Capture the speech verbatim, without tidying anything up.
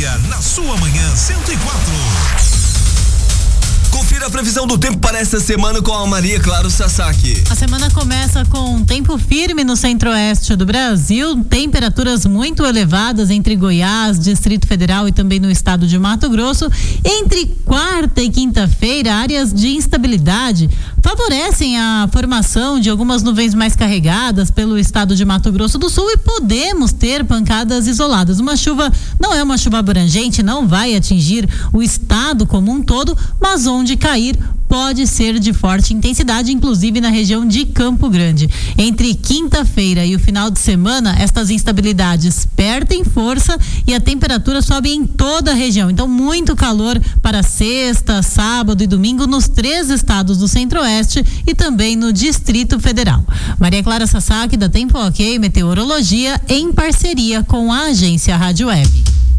dia na sua manhã cento e quatro. Confira a previsão do tempo para esta semana com a Maria Clara Sasaki. A semana começa com tempo firme no centro-oeste do Brasil, temperaturas muito elevadas entre Goiás, Distrito Federal e também no estado de Mato Grosso. Entre quarta e quinta-feira, áreas de instabilidade favorecem a formação de algumas nuvens mais carregadas pelo estado de Mato Grosso do Sul e podemos ter pancadas isoladas. Uma chuva não é uma chuva abrangente, não vai atingir o estado como um todo, mas onde cair pode ser de forte intensidade, inclusive na região de Campo Grande. Entre quinta-feira e o final de semana, estas instabilidades perdem força e a temperatura sobe em toda a região. Então, muito calor para sexta, sábado e domingo nos três estados do Centro-Oeste e também no Distrito Federal. Maria Clara Sasaki, da Tempo Ok Meteorologia, em parceria com a agência Rádio Web.